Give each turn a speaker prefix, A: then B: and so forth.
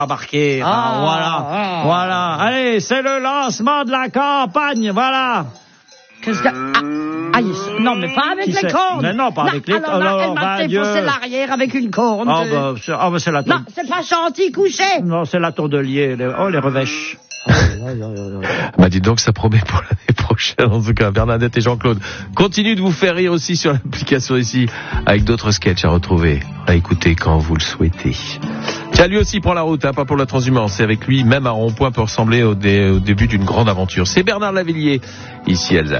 A: Marqué. Voilà. Allez, c'est le lancement de la campagne, voilà.
B: Qu'est-ce que... non, mais pas avec les cornes.
A: Mais non, pas avec les cornes.
B: Alors là, elle m'a fait pousser l'arrière avec une corne.
A: C'est la tour.
B: Non, c'est pas gentil, couché.
A: Non, c'est la tourdelier. Les revêches.
C: Bah dites donc, ça promet pour l'année prochaine. En tout cas, Bernadette et Jean-Claude continuent de vous faire rire aussi sur l'application ici, avec d'autres sketchs à retrouver, à écouter quand vous le souhaitez. Tiens, lui aussi prend la route, pas pour la transhumance. Et avec lui, même un rond-point peut ressembler au début d'une grande aventure. C'est Bernard Lavillier, ici Elsa.